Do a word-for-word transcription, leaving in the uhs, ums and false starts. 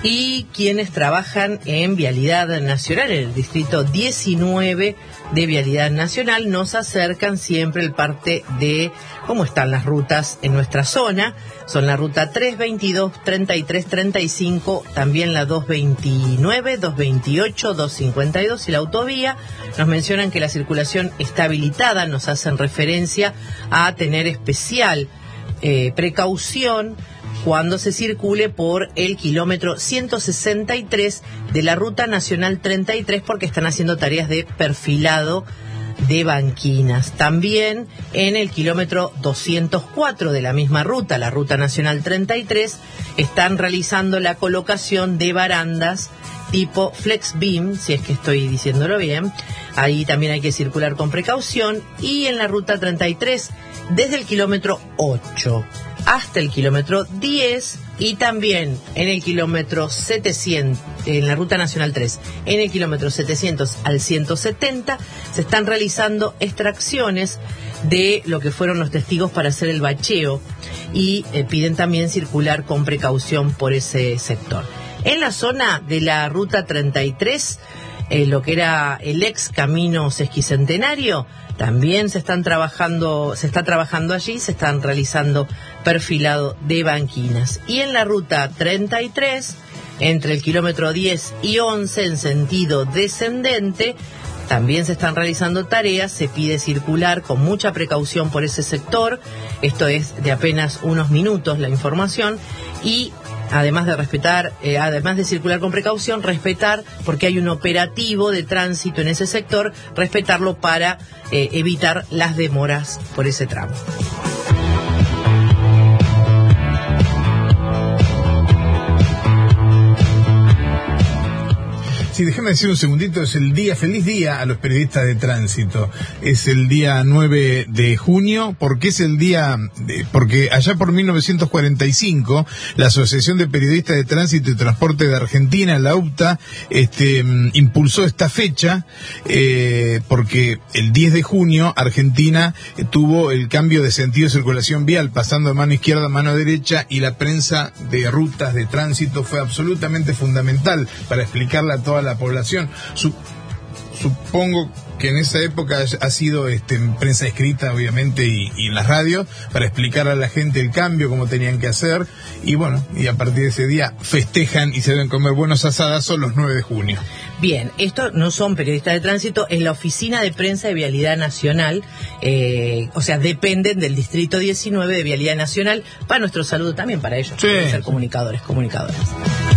y quienes trabajan en Vialidad Nacional, en el distrito diecinueve de Vialidad Nacional, nos acercan siempre el parte de cómo están las rutas en nuestra zona. Son la ruta trescientos veintidós, treinta y tres treinta y cinco, también la doscientos veintinueve, doscientos veintiocho, doscientos cincuenta y dos y la autovía. Nos mencionan que la circulación está habilitada, nos hacen referencia a tener especial eh, precaución cuando se circule por el kilómetro ciento sesenta y tres de la Ruta Nacional treinta y tres, porque están haciendo tareas de perfilado de banquinas. También en el kilómetro doscientos cuatro de la misma ruta, la Ruta Nacional treinta y tres, están realizando la colocación de barandas tipo Flex Beam, si es que estoy diciéndolo bien. Ahí también hay que circular con precaución. Y en la Ruta treinta y tres, desde el kilómetro ocho hasta el kilómetro diez, y también en el kilómetro setecientos, en la Ruta Nacional tres, en el kilómetro setecientos al ciento setenta, se están realizando extracciones de lo que fueron los testigos para hacer el bacheo, y eh, piden también circular con precaución por ese sector. En la zona de la Ruta treinta y tres, eh, lo que era el ex Camino Sesquicentenario, también se están trabajando, se está trabajando allí, se están realizando perfilado de banquinas. Y en la Ruta treinta y tres, entre el kilómetro diez y once, en sentido descendente, también se están realizando tareas. Se pide circular con mucha precaución por ese sector. Esto es de apenas unos minutos la información. Y además de respetar, eh, además de circular con precaución, respetar, porque hay un operativo de tránsito en ese sector, respetarlo para eh, evitar las demoras por ese tramo. Sí, déjeme decir un segundito, es el día, feliz día a los periodistas de tránsito. Es el día nueve de junio, porque es el día, de, porque allá por mil novecientos cuarenta y cinco, la Asociación de Periodistas de Tránsito y Transporte de Argentina, la U P T A, este, impulsó esta fecha, eh, porque el diez de junio Argentina eh, tuvo el cambio de sentido de circulación vial, pasando de mano izquierda a mano derecha, y la prensa de rutas de tránsito fue absolutamente fundamental para explicarle a toda la población. Su, supongo que en esa época ha sido este, en prensa escrita, obviamente, y, y en las radios, para explicar a la gente el cambio, cómo tenían que hacer, y bueno, y a partir de ese día festejan y se deben comer buenos asadazos los nueve de junio. Bien, estos no son periodistas de tránsito, es la Oficina de Prensa de Vialidad Nacional, eh, o sea, dependen del distrito diecinueve de Vialidad Nacional. Para nuestro saludo también para ellos, sí, ser comunicadores, comunicadoras.